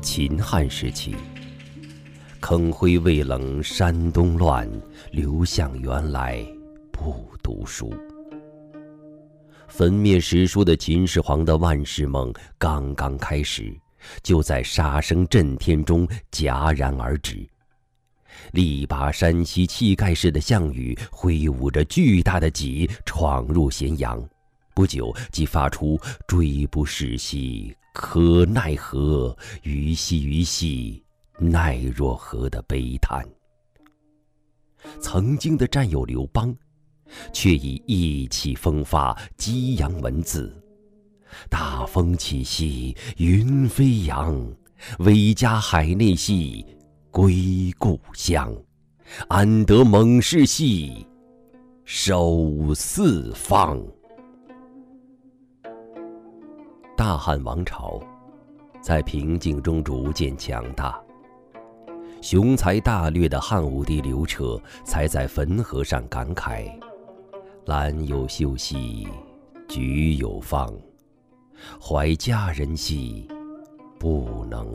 秦汉时期，坑灰未冷山东乱，刘向原来不读书。焚灭史书的秦始皇的万世梦刚刚开始，就在杀声震天中戛然而止。力拔山兮气盖世的项羽挥舞着巨大的戟闯入咸阳，不久即发出追不逝兮可奈何，虞兮虞兮奈若何的悲叹。曾经的战友刘邦却以意气风发激扬文字，大风起兮云飞扬，威加海内兮归故乡，安得猛士兮守四方。大汉王朝在平静中逐渐强大，雄才大略的汉武帝刘彻才在汾河上感慨：兰有秀兮菊有芳，怀佳人兮不能